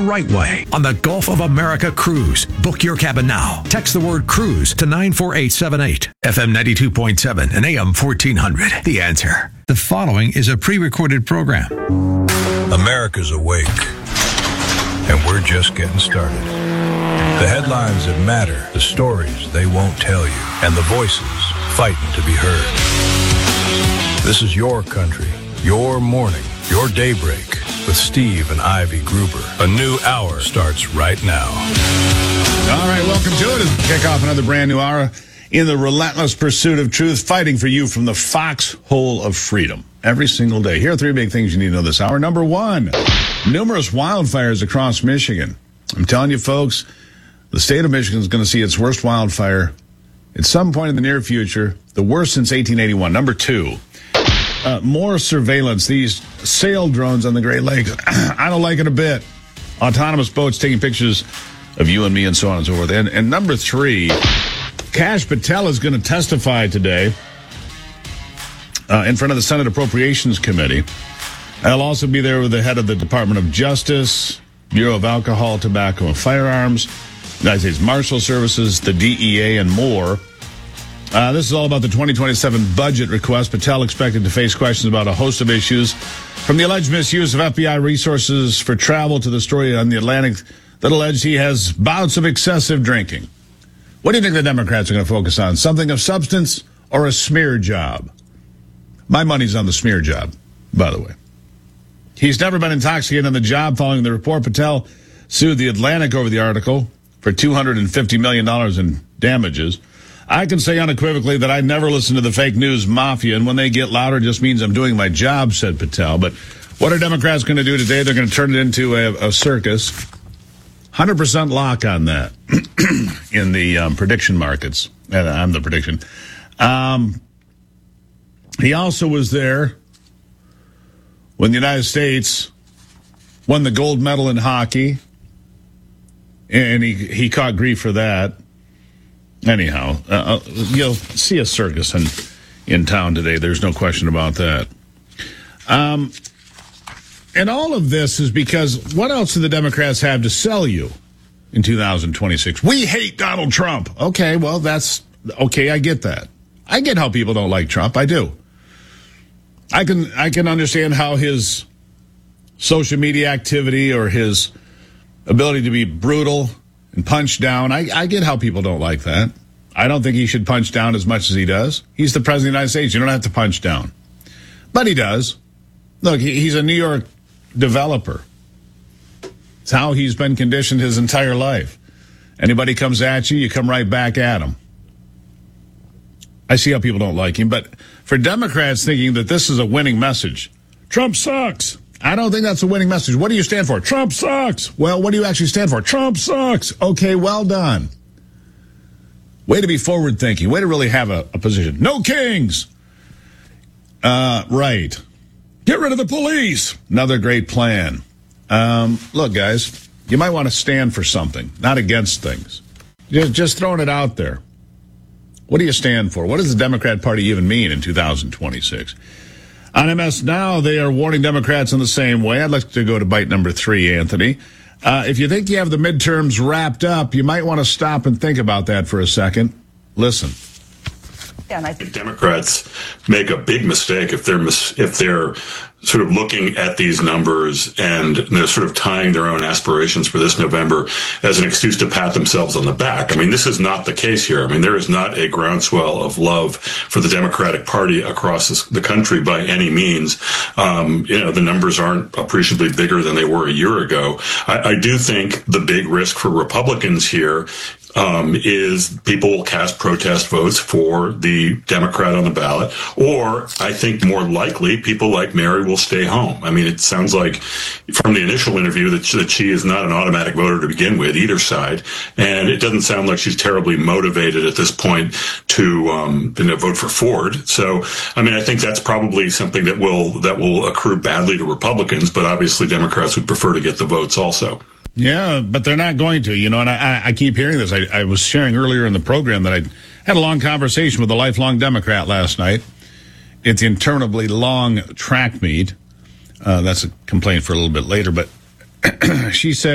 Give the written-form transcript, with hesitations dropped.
right way on the Gulf of America cruise. Book your cabin now. Text the word cruise to 94878. FM 92.7 and AM 1400. The Answer. The following is a pre-recorded program. America's awake, and we're just getting started. The headlines that matter, the stories they won't tell you, and the voices fighting to be heard. This is your country, your morning, your daybreak with Steve and Ivy Gruber. A new hour starts right now. All right, welcome to it as we kick off another brand new hour in the relentless pursuit of truth, fighting for you from the foxhole of freedom every single day. Here are three big things you need to know this hour. Number one, numerous wildfires across Michigan. I'm telling you, folks, the state of Michigan is going to see its worst wildfire at some point in the near future, the worst since 1881. Number two, more surveillance, these sail drones on the Great Lakes. I don't like it a bit. Autonomous boats taking pictures of you and me and so on and so forth. And number three, Kash Patel is going to testify today in front of the Senate Appropriations Committee. I'll also be there with the head of the Department of Justice, Bureau of Alcohol, Tobacco, and Firearms, United States Marshal Services, the DEA, and more. This is all about the 2027 budget request. Patel expected to face questions about a host of issues, from the alleged misuse of FBI resources for travel to the story on the Atlantic that alleged he has bouts of excessive drinking. What do you think the Democrats are going to focus on? Something of substance or a smear job? My money's on the smear job, by the way. He's never been intoxicated on the job. Following the report, Patel sued the Atlantic over the article for $250 million in damages. I can say unequivocally that I never listen to the fake news mafia, and when they get louder, it just means I'm doing my job, said Patel. But what are Democrats going to do today? They're going to turn it into a circus. 100% lock on that in the prediction markets. And I'm the prediction. He also was there when the United States won the gold medal in hockey, and he caught grief for that. Anyhow, you'll see a circus in town today. There's no question about that. And all of this is because what else do the Democrats have to sell you in 2026? We hate Donald Trump. Okay, well, that's okay. I get that. I get how people don't like Trump. I do. I can understand how his social media activity or his ability to be brutal and punch down. I get how people don't like that. I don't think he should punch down as much as he does. He's the president of the United States. You don't have to punch down. But he does. Look, he's a New York developer. It's how he's been conditioned his entire life. Anybody comes at you, you come right back at him. I see how people don't like him. But for Democrats thinking that this is a winning message, Trump sucks. I don't think that's a winning message. What do you stand for? Trump sucks. Well, what do you actually stand for? Trump sucks. Okay, well done. Way to be forward thinking. Way to really have a position. No kings. Right. Get rid of the police. Another great plan. Look, guys, you might want to stand for something, not against things. Just throwing it out there. What do you stand for? What does the Democrat Party even mean in 2026? On MS Now, they are warning Democrats in the same way. I'd like to go to bite number 3, Anthony. If you think you have the midterms wrapped up, you might want to stop and think about that for a second. Listen. Yeah, and I think Democrats make a big mistake if they're sort of looking at these numbers and they're sort of tying their own aspirations for this November as an excuse to pat themselves on the back. I mean, this is not the case here. I mean, there is not a groundswell of love for the Democratic Party across the country by any means. The numbers aren't appreciably bigger than they were a year ago. I do think the big risk for Republicans here is people will cast protest votes for the Democrat on the ballot, or I think more likely people like Mary will stay home. I mean, it sounds like from the initial interview that she is not an automatic voter to begin with, either side, and it doesn't sound like she's terribly motivated at this point to vote for Ford. So, I mean, I think that's probably something that will accrue badly to Republicans, but obviously Democrats would prefer to get the votes also. Yeah, but they're not going to, and I keep hearing this. I was sharing earlier in the program that I had a long conversation with a lifelong Democrat last night. It's interminably long track meet. That's a complaint for a little bit later, but she said,